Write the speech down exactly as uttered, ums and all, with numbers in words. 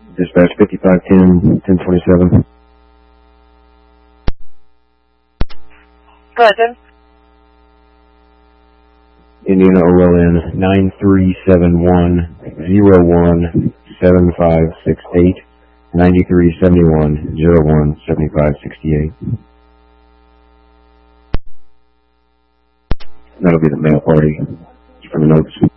Dispatch fifty-five ten, ten twenty-seven. Go ahead, then. Indiana O L N nine three seven one zero one seven five six eight nine three seven one zero one seven five six eight. That'll be the mail party for the notes.